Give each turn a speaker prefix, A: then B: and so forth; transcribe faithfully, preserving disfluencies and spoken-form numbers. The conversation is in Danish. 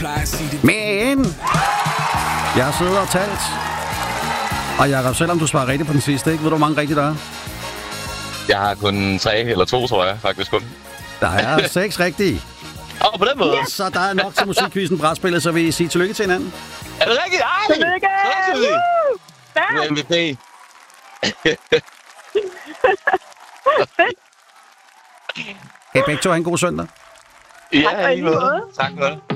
A: Men jeg har siddet og talt. Og Jacob, selvom du svarer rigtigt på den sidste, ikke? Ved du, hvor mange rigtige der er?
B: Jeg har kun tre eller to, tror jeg faktisk kun.
A: Der er seks rigtige.
B: Åh, oh, på den måde.
A: Ja. Så der er nok til musikquizzen brætspillet, så vil I sige tillykke til hinanden.
B: Er det rigtigt? Ej!
C: Tillykke!
B: Du er M V P.
A: Kan I begge to have en god søndag?
B: Ja, i lige måde. Tak for det.